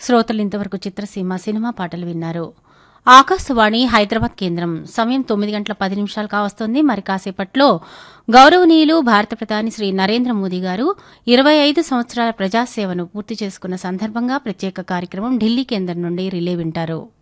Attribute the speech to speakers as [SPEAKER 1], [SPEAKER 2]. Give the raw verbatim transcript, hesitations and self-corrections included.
[SPEAKER 1] శ్రోతలు ఇంతవరకు చిత్రసీమ సినిమా పాటలు విన్నారు. ఆకాశవాణి హైదరాబాద్ కేంద్రం సమయం తొమ్మిది గంటల పది నిమిషాలు కావస్తోంది. మరి కాసేపట్లో గౌరవనీయులు భారత ప్రధాని శ్రీ నరేంద్ర మోదీ గారు ఇరవై ఐదు సంవత్సరాల ప్రజాసేవను పూర్తి చేసుకున్న సందర్భంగా ప్రత్యేక కార్యక్రమం ఢిల్లీ కేంద్రం నుండి రిలే వింటారు.